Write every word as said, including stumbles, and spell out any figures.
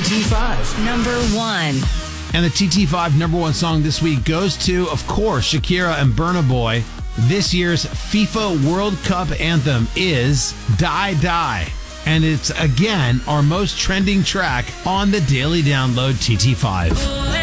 T five. Number one. And the T T five number one song this week goes to, of course, Shakira and Burna Boy. This year's FIFA World Cup anthem is Die Die. And it's, again, our most trending track on the Daily Download T T five.